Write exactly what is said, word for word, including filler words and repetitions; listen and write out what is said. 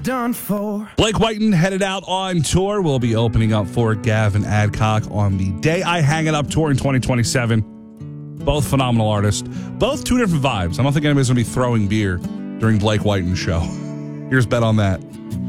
done for. Blake Whiten headed out on tour. We'll be opening up for Gavin Adcock on the Day I Hang It Up tour in twenty twenty-seven. Both phenomenal artists. Both two different vibes. I don't think anybody's going to be throwing beer during Blake Whiten's show. Here's Bet on that.